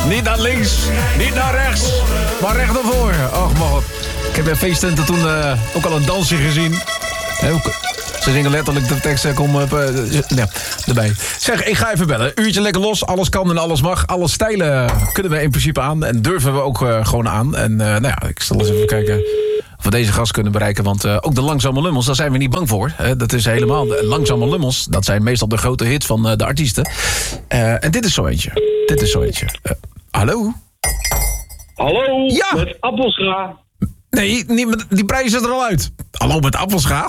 Niet naar links, niet naar rechts, maar recht naar voren. Och man, ik heb bij feesttenten toen ook al een dansje gezien. Ze zingen letterlijk de tekst, kom erbij. Zeg, ik ga even bellen. Uurtje lekker los, alles kan en alles mag. Alle stijlen kunnen we in principe aan en durven we ook gewoon aan. En ik zal eens even kijken of we deze gast kunnen bereiken. Want ook de langzame lummels, daar zijn we niet bang voor. Dat is helemaal, de langzame lummels, dat zijn meestal de grote hits van de artiesten. En dit is zo eentje. Hallo? Hallo, ja. Met Appelscha. Nee, die prijs is er al uit. Hallo, met Appelscha?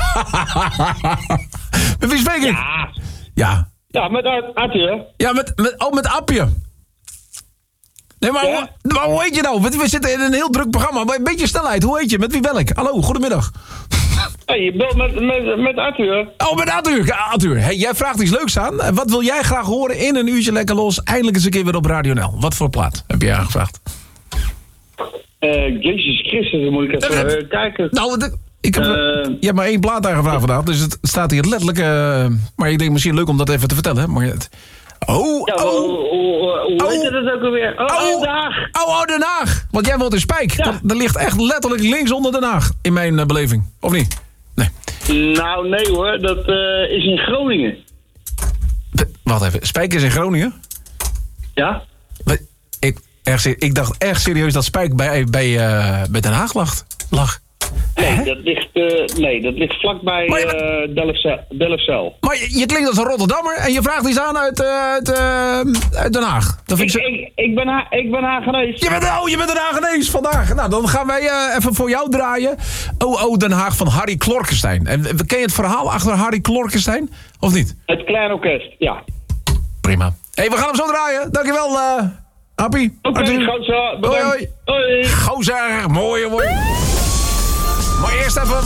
Met wie spreek ik? Ja. Ja, met Atje. Ja, met Appje. Nee, maar ja? Hoe heet je nou? We zitten in een heel druk programma. Maar een beetje snelheid. Hoe heet je? Met wie bel ik? Hallo, goedemiddag. Hey, je belt met Arthur. Oh, met Arthur. Hey, jij vraagt iets leuks aan. Wat wil jij graag horen in een uurtje lekker los? Eindelijk eens een keer weer op Radio NL. Wat voor plaat heb je aangevraagd? Jezus Christus, dan moet ik even kijken. Nou, je hebt maar 1 plaat aangevraagd vandaag. Dus het staat hier letterlijk... maar ik denk misschien leuk om dat even te vertellen. Maar hoe heet het ook alweer? Den Haag. Den Haag. Want jij woont in Spijk. Ja. Dat ligt echt letterlijk links onder Den Haag. In mijn beleving. Of niet? Nee. Nou, nee hoor. Dat is in Groningen. Wacht even. Spijk is in Groningen? Ja. Ik dacht echt serieus dat Spijk bij Den Haag lag. Nee, dat ligt vlakbij Delfzijl. Maar je klinkt als een Rotterdammer en je vraagt iets aan uit Den Haag. Ik ben Haagenees. Je bent een Haagenees vandaag. Nou, dan gaan wij even voor jou draaien. Oh, Den Haag van Harry Klorkenstein. En ken je het verhaal achter Harry Klorkenstein? Of niet? Het Klein Orkest, ja. Prima. Hey, we gaan hem zo draaien. Dankjewel, Appie. Oké, gozer. Hoi. Hoi. Gozer, mooi. Maar eerst even...